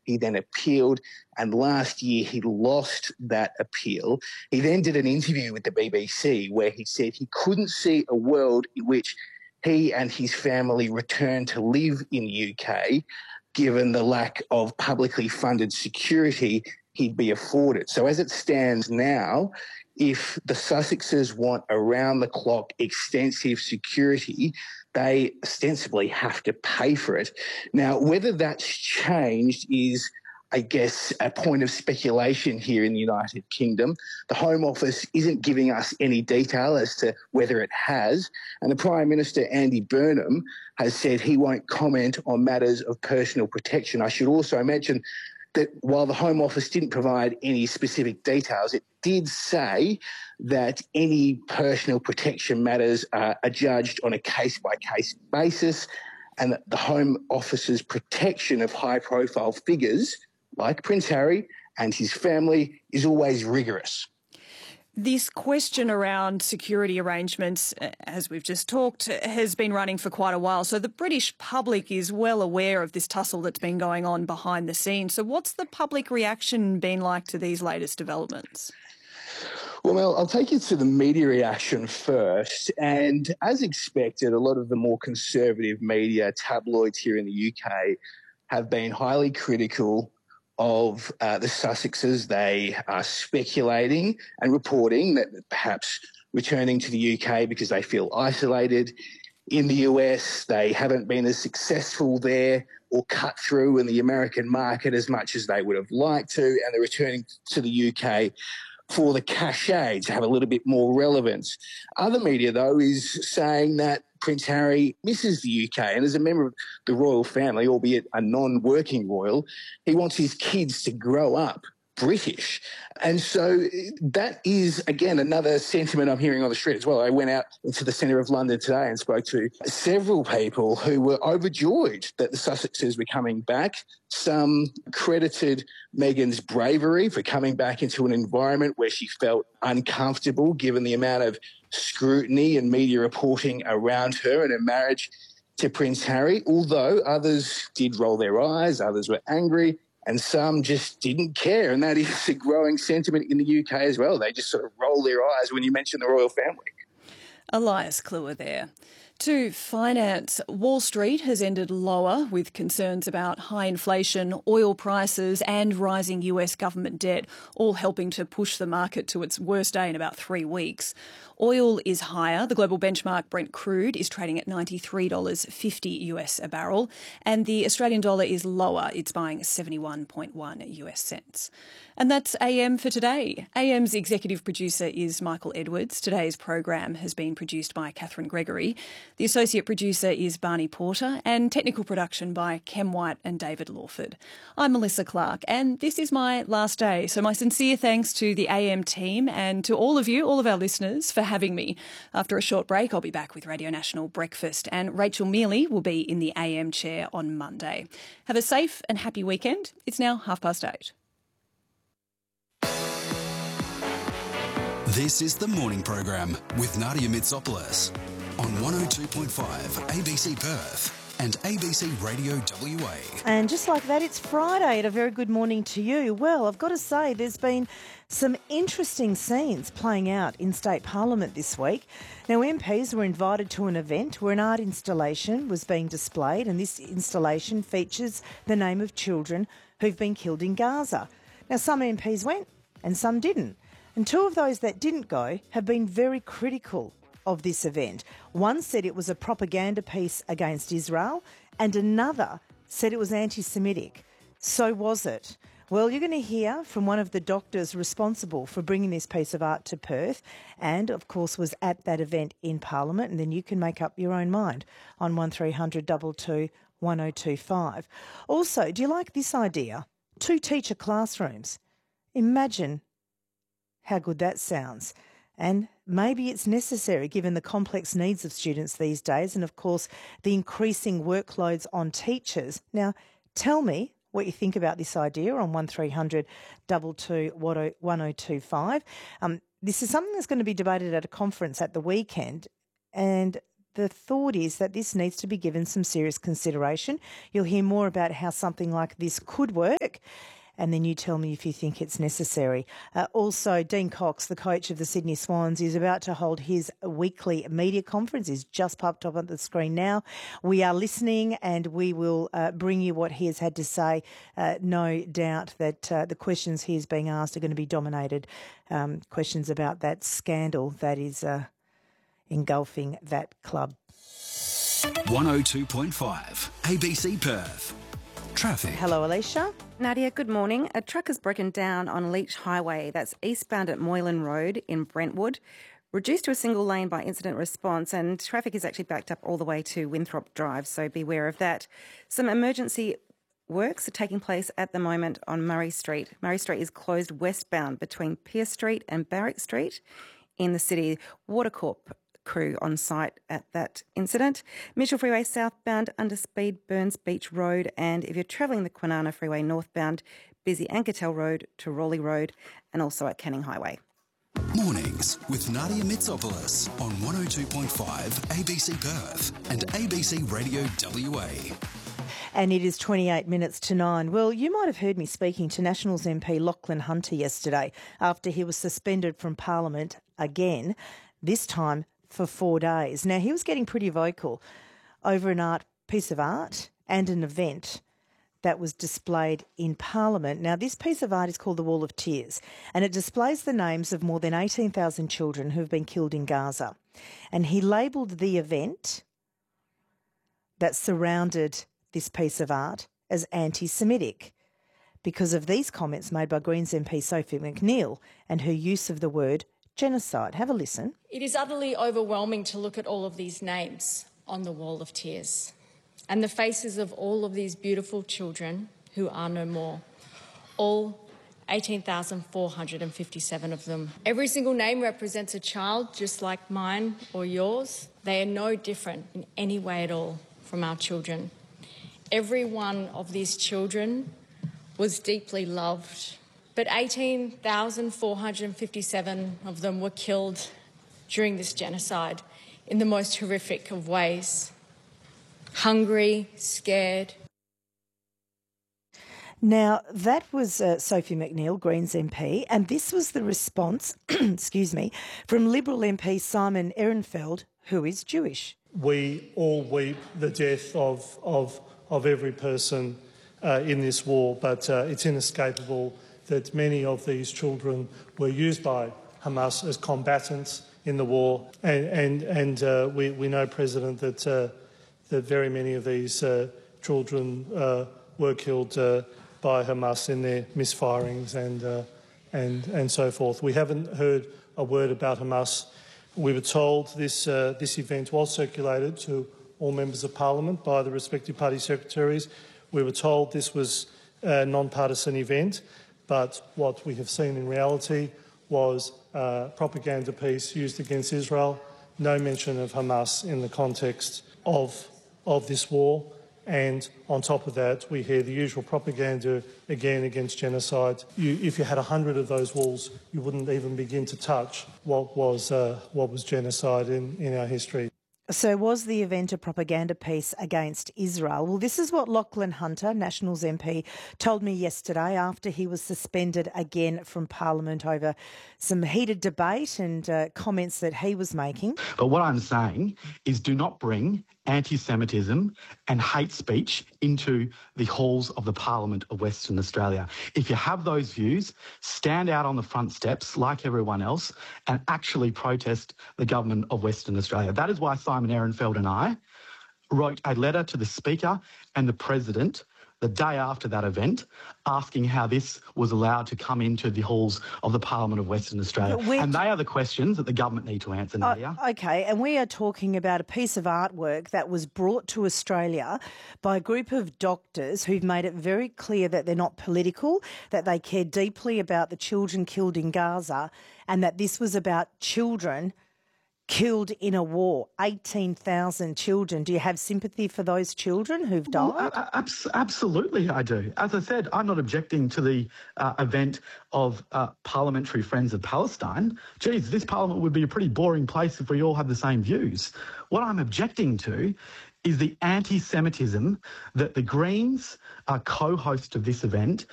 He then appealed, and last year he lost that appeal. He then did an interview with the BBC where he said he couldn't see a world in which he and his family returned to live in the UK, given the lack of publicly funded security he'd be afforded. So as it stands now, if the Sussexes want around-the-clock extensive security, they ostensibly have to pay for it. Now, whether that's changed is, I guess, a point of speculation here in the United Kingdom. The Home Office isn't giving us any detail as to whether it has, and the Prime Minister, Andy Burnham, has said he won't comment on matters of personal protection. I should also mention that while the Home Office didn't provide any specific details, it did say that any personal protection matters are judged on a case-by-case basis, and that the Home Office's protection of high-profile figures like Prince Harry and his family is always rigorous. This question around security arrangements, as we've just talked, has been running for quite a while. So the British public is well aware of this tussle that's been going on behind the scenes. So what's the public reaction been like to these latest developments? Well, Mel, I'll take you to the media reaction first. And as expected, a lot of the more conservative media, tabloids here in the UK, have been highly critical of the Sussexes. They are speculating and reporting that perhaps returning to the UK because they feel isolated in the US, they haven't been as successful there or cut through in the American market as much as they would have liked to, and they're returning to the UK for the cachet, to have a little bit more relevance. Other media, though, is saying that Prince Harry misses the UK, and as a member of the royal family, albeit a non-working royal, he wants his kids to grow up British. And so that is, again, another sentiment I'm hearing on the street as well. I went out into the centre of London today and spoke to several people who were overjoyed that the Sussexes were coming back. Some credited Meghan's bravery for coming back into an environment where she felt uncomfortable given the amount of scrutiny and media reporting around her and her marriage to Prince Harry, although others did roll their eyes, others were angry, and some just didn't care. And that is a growing sentiment in the UK as well. They just sort of roll their eyes when you mention the royal family. Elias Kluwer there. To finance, Wall Street has ended lower with concerns about high inflation, oil prices and rising US government debt, all helping to push the market to its worst day in about 3 weeks. Oil is higher. The global benchmark Brent crude is trading at $93.50 US a barrel, and the Australian dollar is lower. It's buying 71.1 US cents. And that's AM for today. AM's executive producer is Michael Edwards. Today's program has been produced by Catherine Gregory. The associate producer is Barney Porter, and technical production by Kem White and David Lawford. I'm Melissa Clark, and this is my last day. So my sincere thanks to the AM team and to all of you, all of our listeners, for having me. After a short break, I'll be back with Radio National Breakfast, and Rachel Mealy will be in the AM chair on Monday. Have a safe and happy weekend. It's now 8:30. This is the morning program with Nadia Mitsopoulos on 102.5 ABC Perth and ABC Radio WA. And just like that, it's Friday, and a very good morning to you. Well, I've got to say, there's been some interesting scenes playing out in State Parliament this week. Now, MPs were invited to an event where an art installation was being displayed, and this installation features the name of children who've been killed in Gaza. Now, some MPs went and some didn't. And two of those that didn't go have been very critical of this event. One said it was a propaganda piece against Israel, and another said it was anti-Semitic. So was it? Well, you're going to hear from one of the doctors responsible for bringing this piece of art to Perth and, of course, was at that event in Parliament, and then you can make up your own mind on 1300 22 1025. Also, do you like this idea? 2 teacher classrooms. Imagine how good that sounds. And maybe it's necessary given the complex needs of students these days and, of course, the increasing workloads on teachers. Now, tell me what you think about this idea on 1300 22 1025. This is something that's going to be debated at a conference at the weekend, and the thought is that this needs to be given some serious consideration. You'll hear more about how something like this could work, and then you tell me if you think it's necessary. Also, Dean Cox, the coach of the Sydney Swans, is about to hold his weekly media conference. He's just popped up on the screen now. We are listening, and we will bring you what he has had to say. No doubt that the questions he is being asked are going to be dominated, questions about that scandal that is engulfing that club. 102.5 ABC Perth. Traffic. Hello, Alicia. Nadia, good morning. A truck has broken down on Leach Highway, that's eastbound at Moylan Road in Brentwood, reduced to a single lane by incident response, and traffic is actually backed up all the way to Winthrop Drive, so beware of that. Some emergency works are taking place at the moment on Murray Street. Murray Street is closed westbound between Pierce Street and Barrack Street in the city. Watercorp crew on site at that incident. Mitchell Freeway southbound under Speed Burns Beach Road, and if you're travelling the Kwinana Freeway northbound, busy Ankertel Road to Raleigh Road, and also at Canning Highway. Mornings with Nadia Mitsopoulos on 102.5 ABC Perth and ABC Radio WA. And it is 28 minutes to 9. Well, you might have heard me speaking to Nationals MP Lachlan Hunter yesterday after he was suspended from Parliament again, this time for 4 days. Now, he was getting pretty vocal over an piece of art and an event that was displayed in Parliament. Now, this piece of art is called the Wall of Tears, and it displays the names of more than 18,000 children who have been killed in Gaza. And he labelled the event that surrounded this piece of art as anti-Semitic because of these comments made by Greens MP Sophie McNeil and her use of the word genocide. Have a listen. It is utterly overwhelming to look at all of these names on the Wall of Tears and the faces of all of these beautiful children who are no more, all 18,457 of them. Every single name represents a child just like mine or yours. They are no different in any way at all from our children. Every one of these children was deeply loved, but 18,457 of them were killed during this genocide in the most horrific of ways. Hungry, scared. Now, that was Sophie McNeil, Greens MP, and this was the response, excuse me, from Liberal MP Simon Ehrenfeld, who is Jewish. We all weep the death of every person in this war, but it's inescapable that many of these children were used by Hamas as combatants in the war, and we know, President, that very many of these children were killed by Hamas in their misfirings and so forth. We haven't heard a word about Hamas. We were told this event was circulated to all members of Parliament by the respective party secretaries. We were told this was a non-partisan event, but what we have seen in reality was a propaganda piece used against Israel, no mention of Hamas in the context of this war, and on top of that we hear the usual propaganda again against genocide. If you had 100 of those walls, you wouldn't even begin to touch what was genocide in our history. So was the event a propaganda piece against Israel? Well, this is what Lachlan Hunter, Nationals MP, told me yesterday after he was suspended again from Parliament over some heated debate and comments that he was making. But what I'm saying is do not bring anti-Semitism and hate speech into the halls of the Parliament of Western Australia. If you have those views, stand out on the front steps like everyone else and actually protest the government of Western Australia. That is why Simon Ehrenfeld and I wrote a letter to the Speaker and the President the day after that event, asking how this was allowed to come into the halls of the Parliament of Western Australia. And they are the questions that the government need to answer, Nadia. OK, and we are talking about a piece of artwork that was brought to Australia by a group of doctors who've made it very clear that they're not political, that they care deeply about the children killed in Gaza, and that this was about children killed in a war, 18,000 children. Do you have sympathy for those children who've died? Absolutely, I do. As I said, I'm not objecting to the event of parliamentary friends of Palestine. Geez, this parliament would be a pretty boring place if we all had the same views. What I'm objecting to is the anti-Semitism that the Greens, co-host of this event,